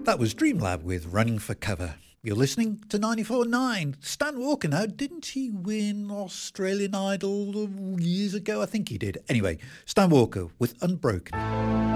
That was Dreamlab with Running for Cover. You're listening to 94.9. Stan Walker now, didn't he win Australian Idol years ago? I think he did. Anyway, Stan Walker with Unbroken.